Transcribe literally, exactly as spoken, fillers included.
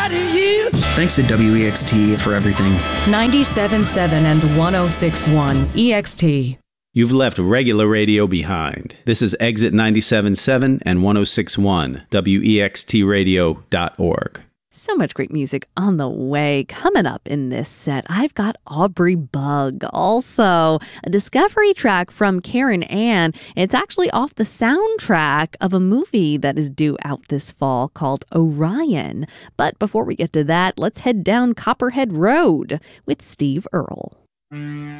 out of you. Thanks to W E X T for everything. ninety-seven point seven and one oh six point one E X T. You've left regular radio behind. This is Exit ninety-seven point seven and one oh six point one, W E X T radio dot org. So much great music on the way. Coming up in this set, I've got Aubrey Bug. Also, a discovery track from Karen Ann. It's actually off the soundtrack of a movie that is due out this fall called Orion. But before we get to that, let's head down Copperhead Road with Steve Earle.